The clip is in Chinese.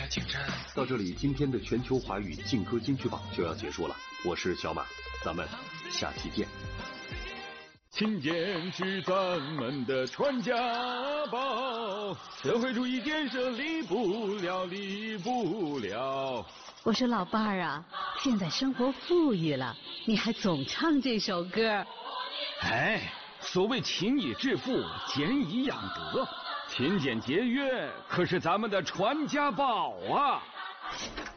请站。 到这里，今天的全球华语劲歌金曲榜就要结束了。我是小马，咱们下期见。 勤俭是咱们的传家宝，社会主义建设离不了。 我说老伴儿啊，现在生活富裕了，你还总唱这首歌。 哎，所谓勤以致富，俭以养德，勤俭节约可是咱们的传家宝啊。